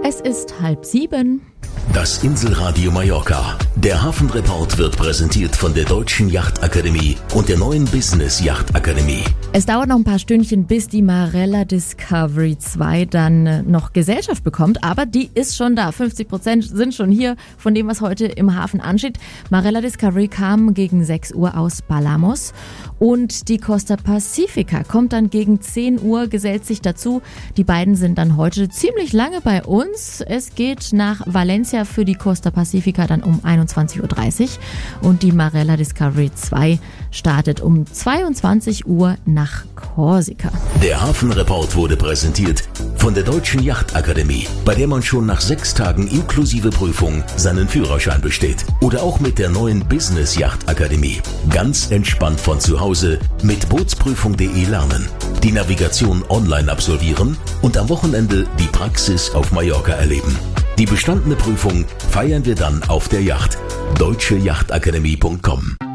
Es ist 6:30. Das Inselradio Mallorca. Der Hafenreport wird präsentiert von der Deutschen Yachtakademie und der neuen Business Yachtakademie. Es dauert noch ein paar Stündchen, bis die Marella Discovery 2 dann noch Gesellschaft bekommt, aber die ist schon da. 50% sind schon hier von dem, was heute im Hafen ansteht. Marella Discovery kam gegen 6 Uhr aus Balamos und die Costa Pacifica kommt dann gegen 10 Uhr, gesellt sich dazu. Die beiden sind dann heute ziemlich lange bei uns. Es geht nach Valencia für die Costa Pacifica dann um 21:30 Uhr und die Marella Discovery 2 startet um 22 Uhr nach Korsika. Der Hafenreport wurde präsentiert von der Deutschen Yachtakademie, bei der man schon nach 6 Tagen inklusive Prüfung seinen Führerschein besteht. Oder auch mit der neuen Business Yachtakademie. Ganz entspannt von zu Hause mit bootsprüfung.de lernen, die Navigation online absolvieren und am Wochenende die Praxis auf Mallorca erleben. Die bestandene Prüfung feiern wir dann auf der Yacht. deutscheyachtakademie.com